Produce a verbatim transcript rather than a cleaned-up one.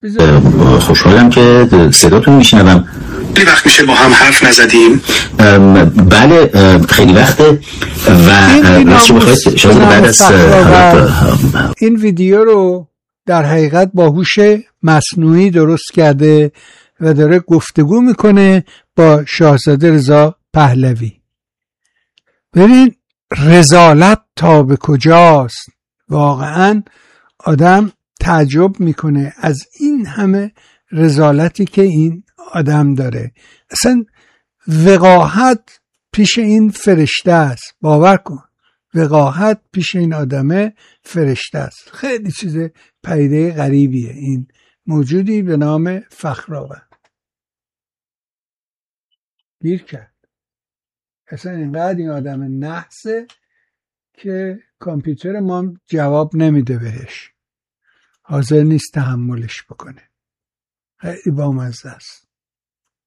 خوشحالم که صداتون میشنوم. خیلی وقت میشه با هم حرف نزدیم. بله خیلی وقته و راستش بخواید شاید بعد از این ویدیو رو در حقیقت با هوش مصنوعی درست کرده و داره گفتگو میکنه با شاهزاده رضا پهلوی. ببین رذالت تا به کجاست. واقعا آدم تعجب میکنه از این همه رذالتی که این آدم داره. اصلا وقاحت پیش این فرشته است. باور کن وقاحت پیش این آدمه فرشته است. خیلی چیز پدیده غریبیه این موجودی به نام فخرآورد. گیر کرد. اصلا اینقدر این آدم نحسه که کامپیوتر ما جواب نمیده بهش. حاضر نیست تحملش بکنه. خیلی بامزه است.